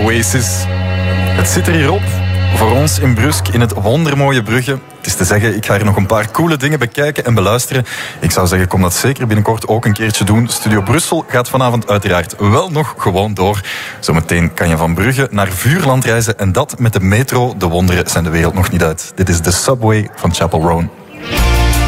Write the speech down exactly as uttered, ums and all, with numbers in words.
Oasis. Het zit er hier op. Voor ons in Brusk, in het wondermooie Brugge. Het is te zeggen, ik ga hier nog een paar coole dingen bekijken en beluisteren. Ik zou zeggen, kom dat zeker binnenkort ook een keertje doen. Studio Brussel gaat vanavond uiteraard wel nog gewoon door. Zometeen kan je van Brugge naar Vuurland reizen. En dat met de metro. De wonderen zijn de wereld nog niet uit. Dit is de Subway van Chapel Roan.